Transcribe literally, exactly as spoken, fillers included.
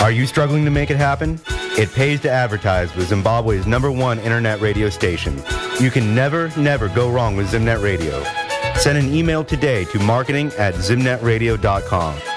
Are you struggling to make it happen? It pays to advertise with Zimbabwe's number one internet radio station. You can never, never go wrong with Zimnet Radio. Send an email today to marketing at zimnet radio dot com.